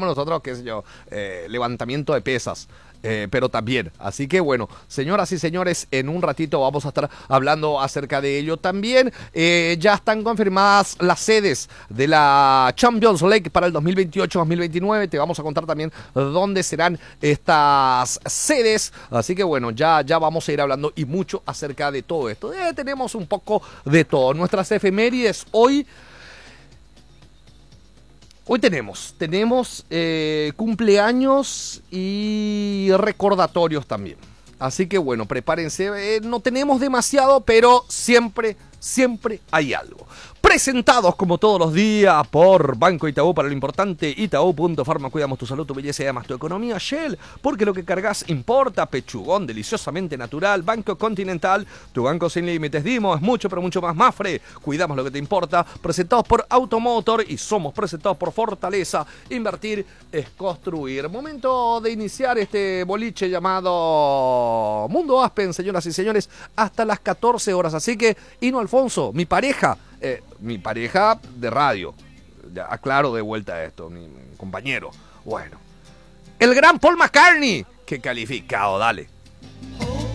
como nosotros, qué sé yo, levantamiento de pesas. Pero también, así que bueno, señoras y señores, en un ratito vamos a estar hablando acerca de ello. También ya están confirmadas las sedes de la Champions League para el 2028-2029. Te vamos a contar también dónde serán estas sedes, así que bueno, ya vamos a ir hablando y mucho acerca de todo esto. Tenemos un poco de todo. Nuestras efemérides hoy tenemos cumpleaños y recordatorios también. Así que bueno, prepárense. No tenemos demasiado, pero siempre hay algo. Presentados como todos los días por Banco Itaú para lo importante. Itaú.farma, cuidamos tu salud, tu belleza y además tu economía. Shell, porque lo que cargas importa. Pechugón, deliciosamente natural. Banco Continental, tu banco sin límites. Dimo, es mucho pero mucho más. Mafre, cuidamos lo que te importa. Presentados por Automotor y somos presentados por Fortaleza. Invertir es construir. Momento de iniciar este boliche llamado Mundo Aspen, señoras y señores, hasta las 14 horas. Así que, Hino Alfonso, mi pareja de radio, ya aclaro de vuelta esto, mi compañero. Bueno, el gran Paul McCartney, qué calificado, dale.